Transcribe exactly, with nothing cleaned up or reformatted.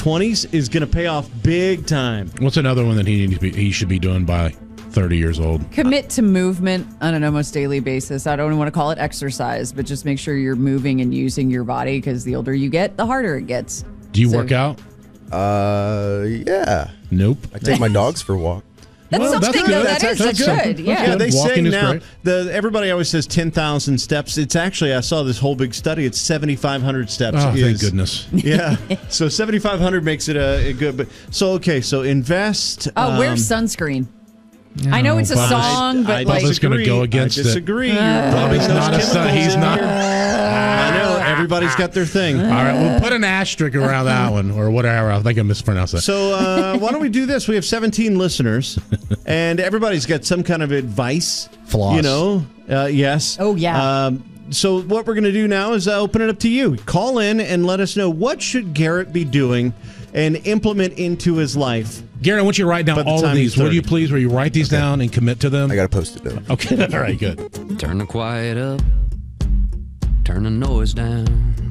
twenties is going to pay off big time. What's another one that he needs to be, he should be doing by thirty years old? Commit to movement on an almost daily basis. I don't even want to call it exercise, but just make sure you're moving and using your body, because the older you get, the harder it gets. Do you So- work out? Uh, yeah. Nope. I take my dogs for a walk. That's Well, that's something, good. though. That That's is actually good. something. Yeah. Yeah, they Walking say is now, great. the everybody always says ten thousand steps. It's actually, I saw this whole big study, it's seventy-five hundred steps. Oh, thank is- goodness. Yeah, so seventy-five hundred makes it a, a good. But so okay, so invest. Oh, um, wear sunscreen. I know it's a Bubba's- song, but I like, Bubba's gonna go against I it. disagree. You're Uh, rubbing He's those not a son. chemicals He's in not. your- I know everybody's got their thing. All right, we'll put an asterisk around that one or whatever. I think I mispronounced that. So uh, why don't we do this? We have seventeen listeners, and everybody's got some kind of advice. Floss. You know, uh, yes. Oh, yeah. Um, so what we're going to do now is uh, open it up to you. Call in and let us know, what should Garrett be doing and implement into his life. Gary, I want you to write down By the all time of these. he's Will you thirty. please? Will you write these down and commit to them? I got to post it though. Okay. All right. Good. Turn the quiet up, turn the noise down.